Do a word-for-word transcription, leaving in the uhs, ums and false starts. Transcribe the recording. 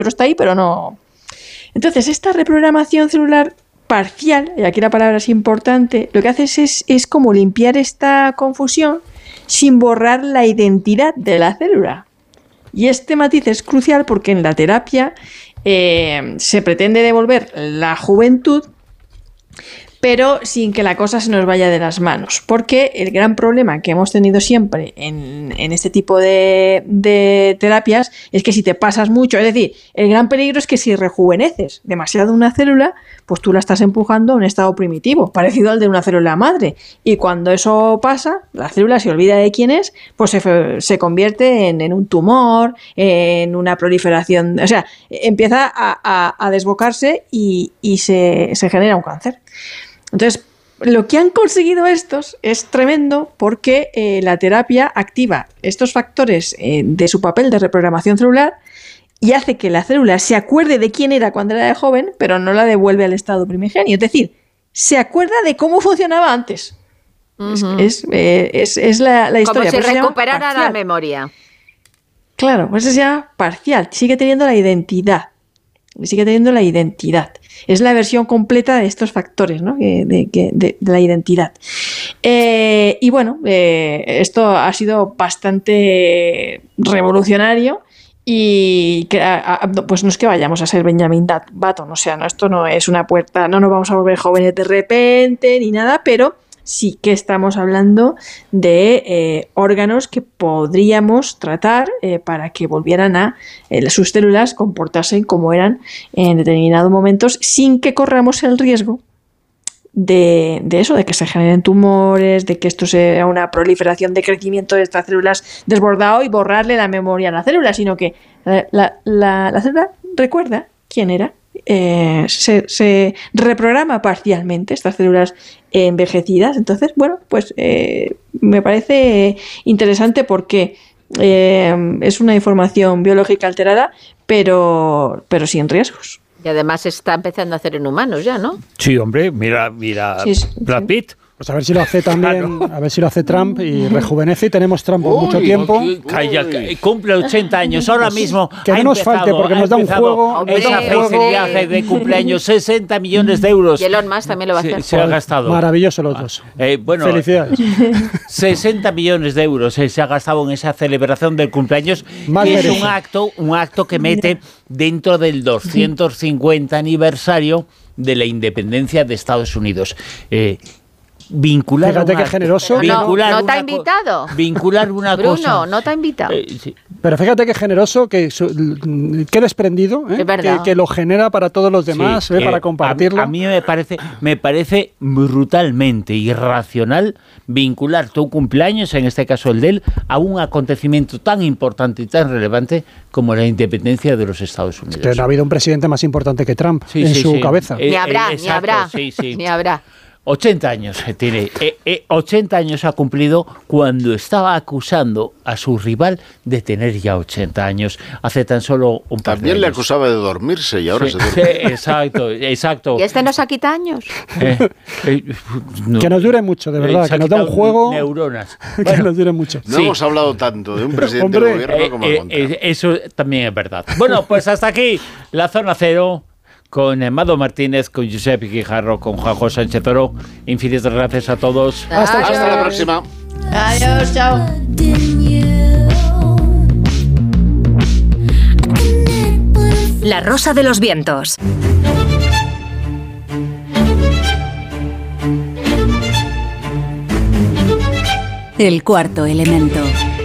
pero está ahí, pero no. Entonces, esta reprogramación celular parcial, y aquí la palabra es importante, lo que hace es, es, es como limpiar esta confusión sin borrar la identidad de la célula. Y este matiz es crucial porque en la terapia eh, se pretende devolver la juventud, pero sin que la cosa se nos vaya de las manos. Porque el gran problema que hemos tenido siempre en, en este tipo de, de terapias es que si te pasas mucho, es decir, el gran peligro es que si rejuveneces demasiado una célula, pues tú la estás empujando a un estado primitivo, parecido al de una célula madre. Y cuando eso pasa, la célula se olvida de quién es, pues se, se convierte en, en un tumor, en una proliferación, o sea, empieza a, a, a desbocarse y, y se, se genera un cáncer. Entonces, lo que han conseguido estos es tremendo porque eh, la terapia activa estos factores eh, de su papel de reprogramación celular y hace que la célula se acuerde de quién era cuando era de joven, pero no la devuelve al estado primigenio. Es decir, se acuerda de cómo funcionaba antes. Uh-huh. Es, es, eh, es, es la, la historia. Como si recuperara la memoria. Claro, pues es ya parcial. Sigue teniendo la identidad. Sigue teniendo la identidad. Es la versión completa de estos factores, ¿no? de, de, de, de la identidad. Eh, y bueno, eh, esto ha sido bastante revolucionario y que, a, a, pues no es que vayamos a ser Benjamin Button, o sea, no, esto no es una puerta, no nos vamos a volver jóvenes de repente ni nada, pero sí que estamos hablando de eh, órganos que podríamos tratar eh, para que volvieran a eh, sus células comportarse como eran en determinados momentos sin que corramos el riesgo de, de eso, de que se generen tumores, de que esto sea una proliferación de crecimiento de estas células desbordado y borrarle la memoria a la célula, sino que la, la, la, la célula recuerda quién era. Eh, se, se reprograma parcialmente estas células envejecidas. Entonces, bueno, pues eh, me parece interesante porque eh, es una información biológica alterada, pero, pero sin riesgos. Y además se está empezando a hacer en humanos ya, ¿no? Sí, hombre, mira, mira sí, sí, Brad Pitt. Pues a ver si lo hace también, a ver si lo hace Trump y rejuvenece y tenemos Trump por uy, mucho tiempo. Uy, calla, cumple ochenta años, ahora mismo que no nos empezado, falte porque nos da un juego. Esa felicidad de cumpleaños, sesenta millones de euros. Y Elon Musk también lo va a hacer. Se, se ha gastado. Maravilloso los dos. Eh, bueno, felicidades. sesenta millones de euros eh, se ha gastado en esa celebración del cumpleaños. Más que es un acto, un acto que mete dentro del doscientos cincuenta aniversario de la independencia de Estados Unidos. Eh, Vincular Fíjate una, qué generoso. Vincular no, no te ha invitado. Vincular una Bruno, cosa. Bruno, no te ha invitado. Eh, sí. Pero fíjate qué generoso, que, qué desprendido, ¿eh? que, que lo genera para todos los demás, sí, ¿eh? para compartirlo. A, a mí me parece, me parece brutalmente irracional vincular tu cumpleaños, en este caso el de él, a un acontecimiento tan importante y tan relevante como la independencia de los Estados Unidos. Pero no ha habido un presidente más importante que Trump sí, en sí, su sí. cabeza. Eh, ni habrá, eh, exacto, ni habrá, sí, sí. ni habrá. ochenta años tiene, eh, eh, ochenta años ha cumplido cuando estaba acusando a su rival de tener ya ochenta años, hace tan solo un par También de años. le acusaba de dormirse y ahora sí, se duerme. Sí, exacto, exacto. ¿Y este no se quita años? Eh, eh, no, que nos dure mucho, de verdad, eh, que nos da un juego... Neuronas. que bueno, nos dure mucho. No sí. hemos hablado tanto de un presidente Hombre, del gobierno eh, como eh, el contrario. eh, Eso también es verdad. Bueno, pues hasta aquí la Zona Cero, con Amado Martínez, con Josep Guijarro, con Juanjo Sánchez Oro. Infinitas gracias a todos. Hasta, Hasta la próxima. Adiós, chao. La Rosa de los Vientos. El cuarto elemento.